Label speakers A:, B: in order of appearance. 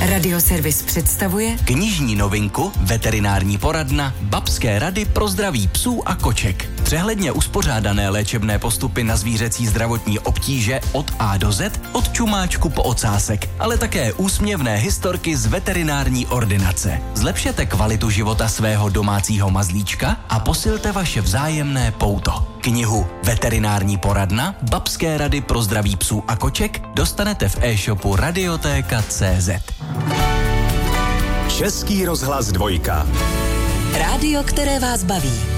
A: Radioservis představuje
B: knižní novinku Veterinární poradna Babské rady pro zdraví psů a koček. Přehledně uspořádané léčebné postupy na zvířecí zdravotní obtíže od A do Z, od čumáčku po ocásek, ale také úsměvné historky z veterinární ordinace. Zlepšete kvalitu života svého domácího mazlíčka a posilte vaše vzájemné pouto. Knihu Veterinární poradna Babské rady pro zdraví psů a koček dostanete v e-shopu Radiotéka.cz.
C: Český rozhlas 2.
A: rádio, které vás baví.